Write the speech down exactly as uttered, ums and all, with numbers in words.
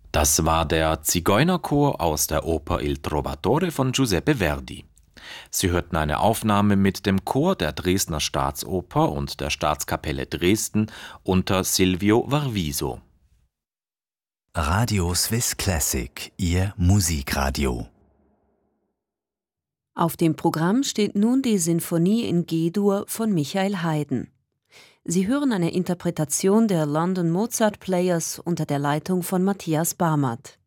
Das war der Zigeunerchor aus der Oper Il Trovatore von Giuseppe Verdi. Sie hörten eine Aufnahme mit dem Chor der Dresdner Staatsoper und der Staatskapelle Dresden unter Silvio Varviso. Radio Swiss Classic, Ihr Musikradio. Auf dem Programm steht nun die Sinfonie in G-Dur von Michael Haydn. Sie hören eine Interpretation der London Mozart Players unter der Leitung von Matthias Barmert.